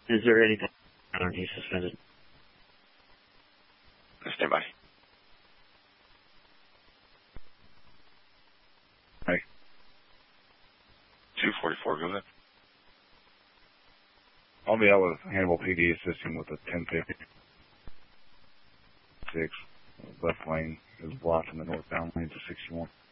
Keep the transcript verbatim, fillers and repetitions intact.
Is there anything on he's suspended? Stand by. Hey. two forty-four, go ahead. I'll be out with Hannibal P D assisting with a ten fifty. Six. Left lane is blocked in the northbound lane to sixty-one.